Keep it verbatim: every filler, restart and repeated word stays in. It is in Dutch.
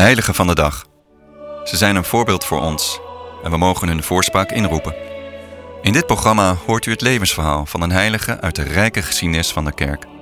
Heiligen van de dag. Ze zijn een voorbeeld voor ons en we mogen hun voorspraak inroepen. In dit programma hoort u het levensverhaal van een heilige uit de rijke geschiedenis van de kerk.